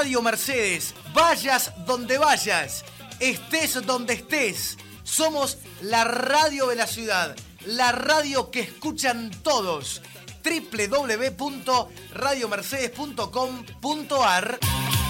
Radio Mercedes. Vayas donde vayas, estés donde estés. Somos la radio de la ciudad, la radio que escuchan todos. www.radiomercedes.com.ar